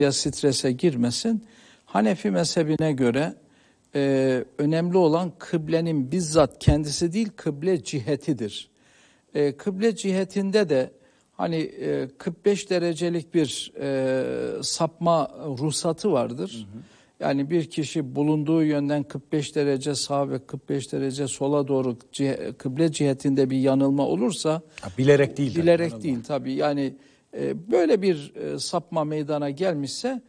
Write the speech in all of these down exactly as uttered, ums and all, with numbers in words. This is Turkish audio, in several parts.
ya strese girmesin. Hanefi mezhebine göre e, önemli olan kıblenin bizzat kendisi değil, kıble cihetidir. E, kıble cihetinde de hani e, kırk beş derecelik bir e, sapma ruhsatı vardır. Hı hı. Yani bir kişi bulunduğu yönden kırk beş derece sağa ve kırk beş derece sola doğru cih- kıble cihetinde bir yanılma olursa, ha, bilerek değil. Bilerek tabii, değil tabii. Yani e, böyle bir e, sapma meydana gelmişse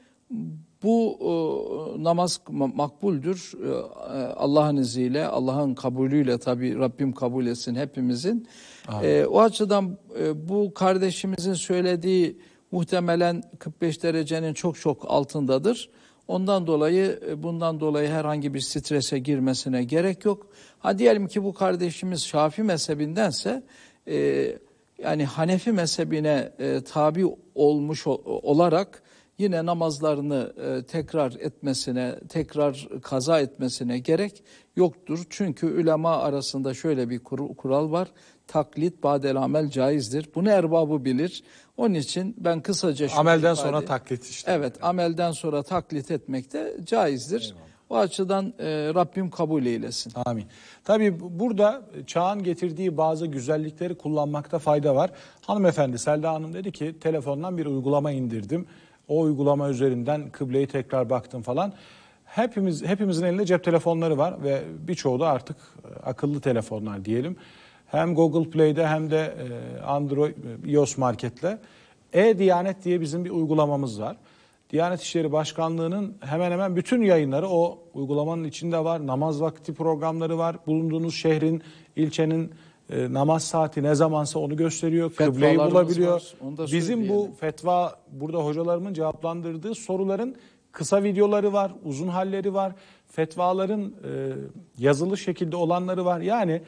bu e, namaz makbuldür. E, Allah'ın izniyle, Allah'ın kabulüyle tabii, Rabbim kabul etsin hepimizin. E, o açıdan e, bu kardeşimizin söylediği muhtemelen kırk beş derecenin çok çok altındadır. Ondan dolayı bundan dolayı herhangi bir strese girmesine gerek yok. Ha diyelim ki bu kardeşimiz Şafii mezhebindense e, yani Hanefi mezhebine e, tabi olmuş o, olarak yine namazlarını e, tekrar etmesine, tekrar kaza etmesine gerek yoktur. Çünkü ulema arasında şöyle bir kur, kural var. Taklit badel amel caizdir. Bunu erbabı bilir. Onun için ben kısaca şunu amelden ifade, sonra taklit işte. Evet, amelden sonra taklit etmek de caizdir. Eyvallah. O açıdan e, Rabbim kabul eylesin. Amin. Tabii burada çağın getirdiği bazı güzellikleri kullanmakta fayda var. Hanımefendi Selda Hanım dedi ki telefondan bir uygulama indirdim. O uygulama üzerinden kıbleyi tekrar baktım falan. Hepimiz hepimizin elinde cep telefonları var ve birçoğu da artık akıllı telefonlar diyelim. Hem Google Play'de hem de Android iOS Market'le E-Diyanet diye bizim bir uygulamamız var. Diyanet İşleri Başkanlığı'nın hemen hemen bütün yayınları o uygulamanın içinde var. Namaz vakti programları var. Bulunduğunuz şehrin, ilçenin e, namaz saati ne zamansa onu gösteriyor. Kıbleyi bulabiliyor. Bizim bu fetva, burada hocalarımın cevaplandırdığı soruların kısa videoları var, uzun halleri var. Fetvaların e, yazılı şekilde olanları var. Yani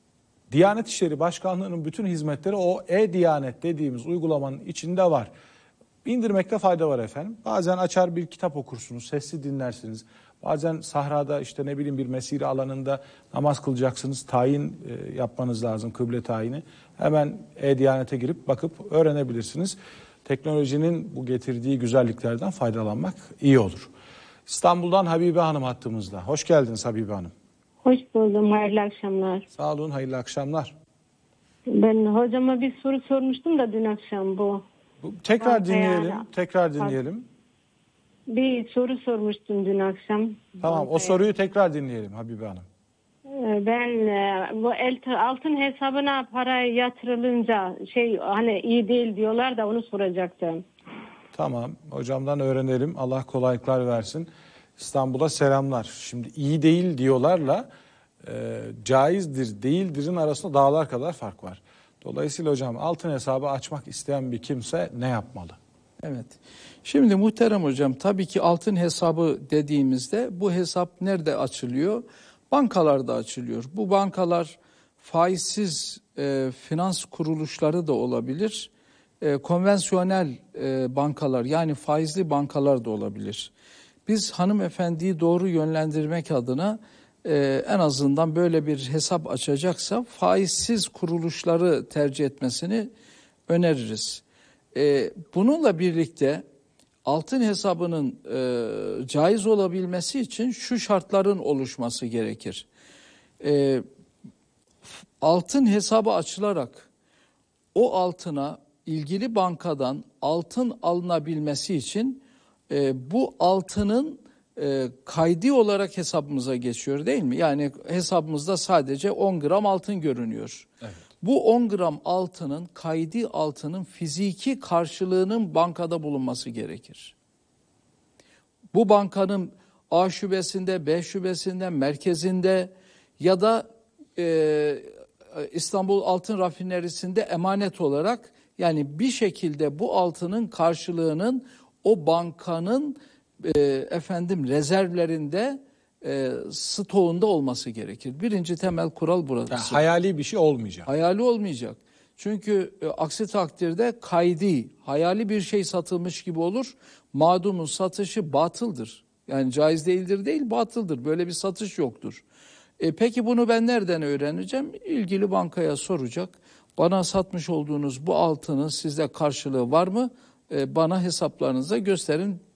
Diyanet İşleri Başkanlığı'nın bütün hizmetleri o E-Diyanet dediğimiz uygulamanın içinde var. İndirmekte fayda var efendim. Bazen açar bir kitap okursunuz, sesli dinlersiniz. Bazen sahrada işte ne bileyim bir mesire alanında namaz kılacaksınız. Tayin e, yapmanız lazım, kıble tayini. Hemen E-Diyanet'e girip bakıp öğrenebilirsiniz. Teknolojinin bu getirdiği güzelliklerden faydalanmak iyi olur. İstanbul'dan Habibe Hanım hattımızda. Hoş geldiniz Habibe Hanım. Hoş buldum, hayırlı akşamlar. Sağ olun, hayırlı akşamlar. Ben hocama bir soru sormuştum da dün akşam bu. bu tekrar Bankaya dinleyelim, tekrar dinleyelim. Bir soru sormuştum dün akşam. Tamam, Bankaya. O soruyu tekrar dinleyelim Habibe Hanım. Ben bu altın hesabına para yatırılınca şey hani iyi değil diyorlar da onu soracaktım. Tamam, hocamdan öğrenelim. Allah kolaylıklar versin. İstanbul'a selamlar. Şimdi iyi değil diyorlarla e, caizdir, değildirin arasında dağlar kadar fark var. Dolayısıyla hocam altın hesabı açmak isteyen bir kimse ne yapmalı? Evet. Şimdi muhterem hocam, tabii ki altın hesabı dediğimizde bu hesap nerede açılıyor? Bankalarda açılıyor. Bu bankalar faizsiz e, finans kuruluşları da olabilir. E, konvansiyonel e, bankalar, yani faizli bankalar da olabilir. Biz hanımefendiyi doğru yönlendirmek adına e, en azından böyle bir hesap açacaksa faizsiz kuruluşları tercih etmesini öneririz. E, bununla birlikte altın hesabının e, caiz olabilmesi için şu şartların oluşması gerekir. E, altın hesabı açılarak o altına ilgili bankadan altın alınabilmesi için e, bu altının e, kaydi olarak hesabımıza geçiyor değil mi? Yani hesabımızda sadece on gram altın görünüyor. Evet. Bu on gram altının, kaydi altının fiziki karşılığının bankada bulunması gerekir. Bu bankanın A şubesinde, B şubesinde, merkezinde ya da e, İstanbul Altın Rafinerisi'nde emanet olarak, yani bir şekilde bu altının karşılığının o bankanın e, efendim rezervlerinde, e, stoğunda olması gerekir. Birinci temel kural burası. Yani hayali bir şey olmayacak. Hayali olmayacak. Çünkü e, aksi takdirde kaydi, hayali bir şey satılmış gibi olur. Mağdumun satışı batıldır. Yani caiz değildir değil, batıldır. Böyle bir satış yoktur. E, peki bunu ben nereden öğreneceğim? İlgili bankaya soracak. Bana satmış olduğunuz bu altının sizde karşılığı var mı? e, bana hesaplarınıza gösterin.